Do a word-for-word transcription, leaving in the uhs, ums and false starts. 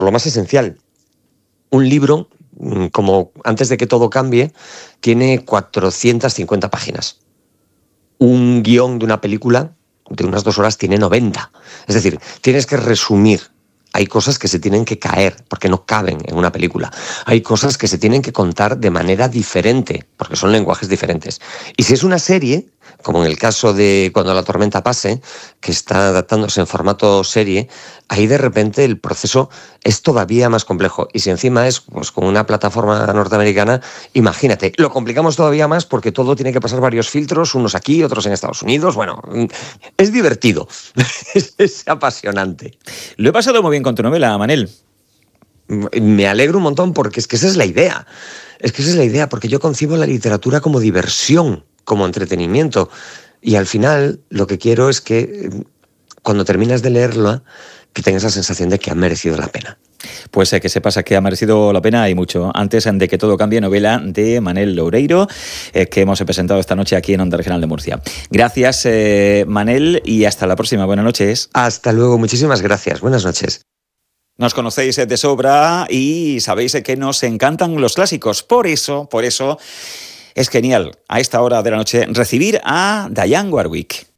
lo más esencial. Un libro, como Antes de que todo cambie, tiene cuatrocientas cincuenta páginas. Un guión de una película de unas dos horas tiene noventa. Es decir, tienes que resumir. Hay cosas que se tienen que caer porque no caben en una película. Hay cosas que se tienen que contar de manera diferente porque son lenguajes diferentes. Y si es una serie, como en el caso de Cuando la tormenta pase, que está adaptándose en formato serie, ahí de repente el proceso es todavía más complejo. Y si encima es pues, con una plataforma norteamericana, imagínate, lo complicamos todavía más porque todo tiene que pasar varios filtros, unos aquí, otros en Estados Unidos. Bueno, es divertido, es, es apasionante. Lo he pasado muy bien con tu novela, Manel. Me alegro un montón porque es que esa es la idea. Es que esa es la idea, porque yo concibo la literatura como diversión, como entretenimiento. Y al final lo que quiero es que cuando terminas de leerla, que tengas la sensación de que ha merecido la pena. Pues eh, que sepas que ha merecido la pena y mucho. Antes de que todo cambie, novela de Manel Loureiro, eh, que hemos presentado esta noche aquí en Onda Regional de Murcia. Gracias, eh, Manel, y hasta la próxima. Buenas noches. Hasta luego. Muchísimas gracias. Buenas noches. Nos conocéis de sobra y sabéis que nos encantan los clásicos. Por eso, por eso, es genial a esta hora de la noche recibir a Dionne Warwick.